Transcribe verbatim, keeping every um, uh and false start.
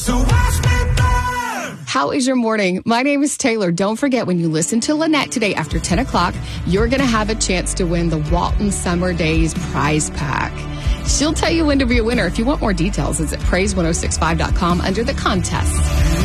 So watch me burn. How is your morning? My name is Taylor. Don't forget, when you listen to Lynette today after ten o'clock, you're going to have a chance to win the Walton Summer Days prize pack. She'll tell you when to be a winner. If you want more details, it's at praise ten sixty-five dot com under the contest.